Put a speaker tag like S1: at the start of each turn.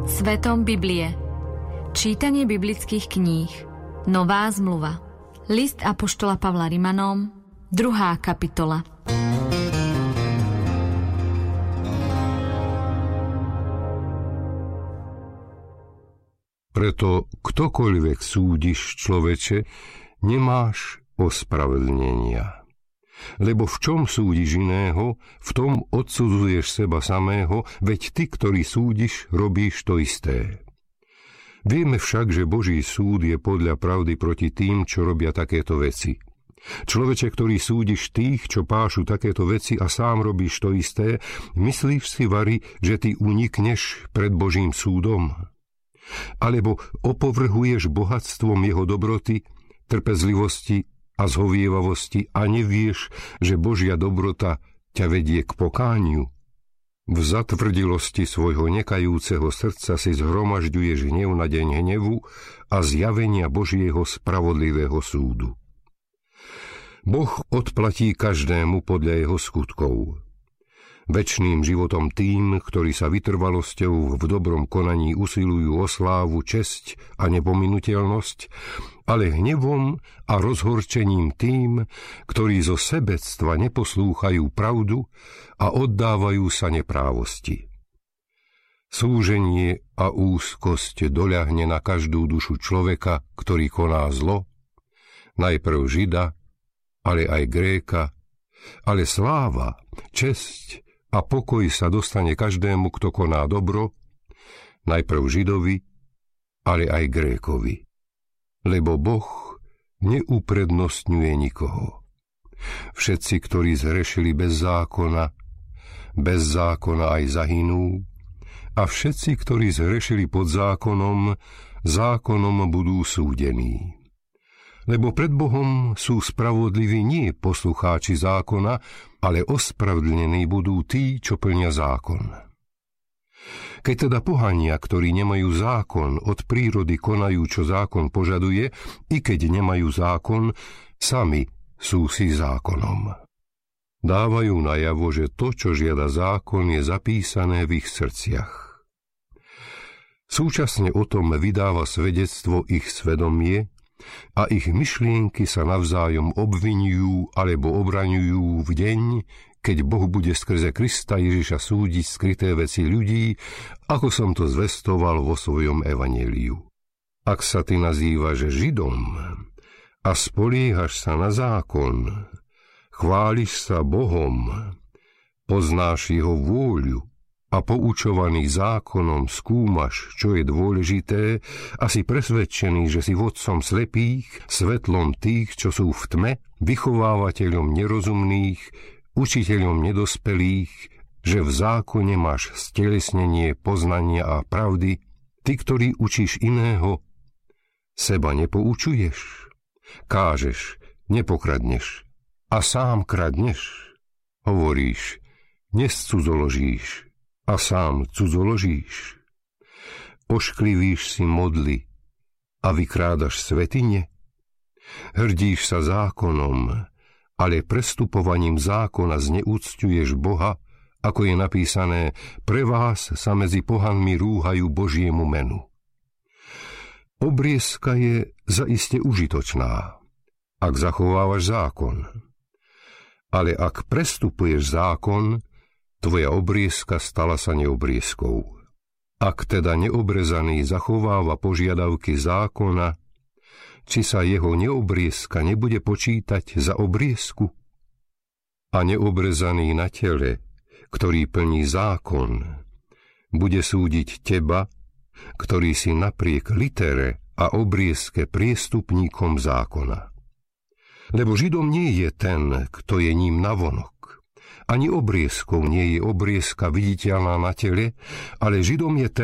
S1: Svetom Biblie. Čítanie biblických kníh. Nová zmluva. List apoštola Pavla Rimanom, 2. kapitola.
S2: Preto ktokoľvek súdiš, človeče, nemáš ospravedlnenia. Lebo v čom súdiš iného, v tom odsudzuješ seba samého, veď ty, ktorý súdiš, robíš to isté. Vieme však, že Boží súd je podľa pravdy proti tým, čo robia takéto veci. Človeče, ktorý súdiš tých, čo pášu takéto veci a sám robíš to isté, myslíš si, vari, že ty unikneš pred Božím súdom? Alebo opovrhuješ bohatstvom jeho dobroty, trpezlivosti a zhovievavosti a nevieš, že Božia dobrota ťa vedie k pokániu? V zatvrdilosti svojho nekajúceho srdca si zhromažďuješ hnev na deň hnevu a zjavenia Božieho spravodlivého súdu. Boh odplatí každému podľa jeho skutkov. Večným životom tým, ktorí sa vytrvalosťou v dobrom konaní usilujú o slávu, česť a nepominuteľnosť, ale hnevom a rozhorčením tým, ktorí zo sebectva neposlúchajú pravdu a oddávajú sa neprávosti. Súženie a úzkosť doľahne na každú dušu človeka, ktorý koná zlo, najprv Žida, ale aj Gréka, ale sláva, česť a pokoj sa dostane každému, kto koná dobro, najprv Židovi, ale aj Grékovi. Lebo Boh neuprednostňuje nikoho. Všetci, ktorí zhrešili bez zákona aj zahynú, a všetci, ktorí zhrešili pod zákonom, zákonom budú súdení. Lebo pred Bohom sú spravodliví nie poslucháči zákona, ale ospravedlnení budú tí, čo plnia zákon. Keď teda pohania, ktorí nemajú zákon, od prírody konajú, čo zákon požaduje, i keď nemajú zákon, sami sú si zákonom. Dávajú najavo, že to, čo žiada zákon, je zapísané v ich srdciach. Súčasne o tom vydáva svedectvo ich svedomie, a ich myšlienky sa navzájom obviňujú alebo obraňujú v deň, keď Boh bude skrze Krista Ježiša súdiť skryté veci ľudí, ako som to zvestoval vo svojom evanjeliu. Ak sa ty nazývaš Židom a spoliehaš sa na zákon, chváliš sa Bohom, poznáš jeho vôľu a poučovaný zákonom skúmaš, čo je dôležité, a si presvedčený, že si vodcom slepých, svetlom tých, čo sú v tme, vychovávateľom nerozumných, učiteľom nedospelých, že v zákone máš stelesnenie poznania a pravdy, ty, ktorý učíš iného, seba nepoučuješ, kážeš, nepokradneš a sám kradneš, hovoríš, nescudzoložíš a sám cudzoložíš. Ošklivíš si modly a vykrádaš svätyne. Hrdíš sa zákonom, ale prestupovaním zákona zneúcťuješ Boha, ako je napísané, pre vás sa medzi pohanmi rúhajú Božiemu menu. Obriezka je zaiste užitočná, ak zachovávaš zákon. Ale ak prestupuješ zákon, tvoja obriezka stala sa neobriezkou. Ak teda neobrezaný zachováva požiadavky zákona, či sa jeho neobriezka nebude počítať za obriezku? A neobrezaný na tele, ktorý plní zákon, bude súdiť teba, ktorý si napriek litere a obriezke priestupníkom zákona. Lebo Židom nie je ten, kto je ním navonok. Ani obriezkou nie je obriezka viditeľná na tele, ale Židom je ten,